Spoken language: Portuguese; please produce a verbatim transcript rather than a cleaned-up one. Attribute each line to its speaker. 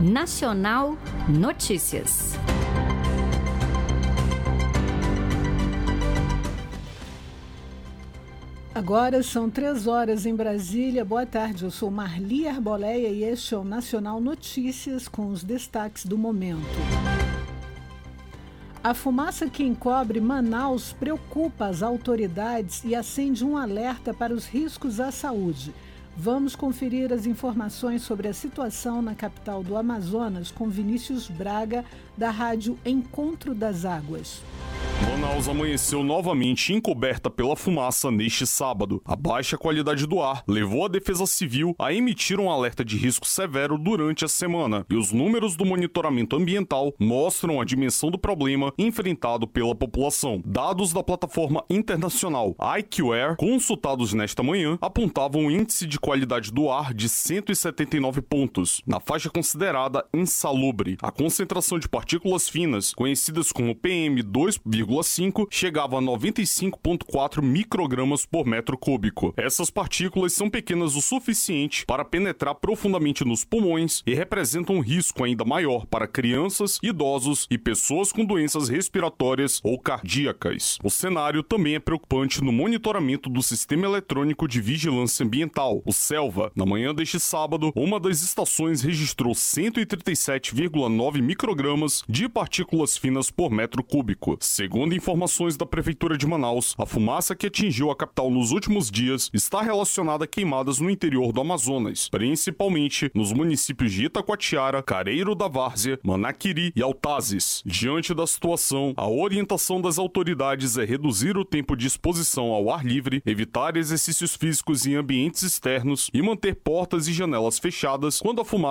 Speaker 1: Nacional Notícias.
Speaker 2: Agora são três horas em Brasília. Boa tarde, eu sou Marli Arboleia e este é o Nacional Notícias com os destaques do momento. A fumaça que encobre Manaus preocupa as autoridades e acende um alerta para os riscos à saúde. Vamos conferir as informações sobre a situação na capital do Amazonas com Vinícius Braga, da rádio Encontro das Águas.
Speaker 3: Manaus amanheceu novamente encoberta pela fumaça neste sábado. A baixa qualidade do ar levou a Defesa Civil a emitir um alerta de risco severo durante a semana, e os números do monitoramento ambiental mostram a dimensão do problema enfrentado pela população. Dados da plataforma internacional I Q Air, consultados nesta manhã, apontavam um índice de qualidade do ar de cento e setenta e nove pontos, na faixa considerada insalubre. A concentração de partículas finas, conhecidas como P M dois vírgula cinco, chegava a noventa e cinco vírgula quatro microgramas por metro cúbico. Essas partículas são pequenas o suficiente para penetrar profundamente nos pulmões e representam um risco ainda maior para crianças, idosos e pessoas com doenças respiratórias ou cardíacas. O cenário também é preocupante no monitoramento do Sistema Eletrônico de Vigilância Ambiental, o SELVA. Na manhã deste sábado, uma das estações registrou cento e trinta e sete vírgula nove microgramas de partículas finas por metro cúbico. Segundo informações da Prefeitura de Manaus, a fumaça que atingiu a capital nos últimos dias está relacionada a queimadas no interior do Amazonas, principalmente nos municípios de Itacoatiara, Careiro da Várzea, Manaquiri e Altazes. Diante da situação, a orientação das autoridades é reduzir o tempo de exposição ao ar livre, evitar exercícios físicos em ambientes externos e manter portas e janelas fechadas quando a fumaça